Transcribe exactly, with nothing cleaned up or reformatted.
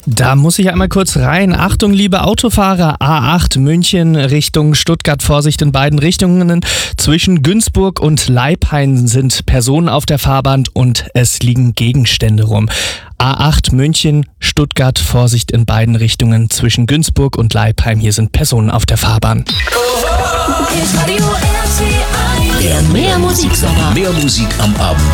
Da muss ich einmal kurz rein. Achtung, liebe Autofahrer, A acht München Richtung Stuttgart, Vorsicht in beiden Richtungen. Zwischen Günzburg und Leipheim sind Personen auf der Fahrbahn und es liegen Gegenstände rum. A acht München, Stuttgart, Vorsicht in beiden Richtungen. Zwischen Günzburg und Leipheim, hier sind Personen auf der Fahrbahn. Der Mehr Musiksommer. Mehr Musik am Abend.